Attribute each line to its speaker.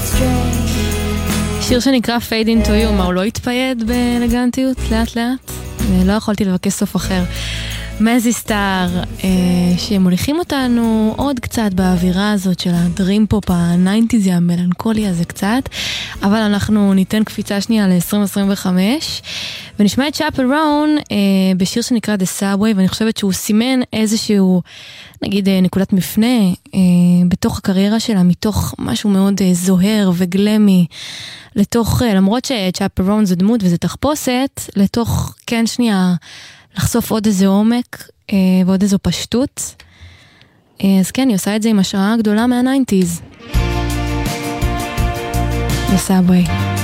Speaker 1: שיר שנקרא Fade Into You, מה הוא לא התפייד באלגנטיות לאט לאט? לא יכולתי לבקש סוף אחר. מזי סטאר, שמוליכים אותנו עוד קצת באווירה הזאת של הדרים פופ, ה-90s, המלנכולי הזה קצת, אבל אנחנו ניתן קפיצה שנייה ל-2025, ונשמע את צ'אפרון בשיר שנקרא The Subway, ואני חושבת שהוא סימן איזשהו, נגיד, נקודת מפנה בתוך הקריירה שלה, מתוך משהו מאוד זוהר וגלמי, לתוך, למרות שצ'אפרון זה דמות וזה תחפושת, לתוך, כן, שנייה, לחשוף עוד איזה עומק ועוד איזו פשטות. אז כן, היא עושה את זה עם השראה גדולה מה-90s. The Subway.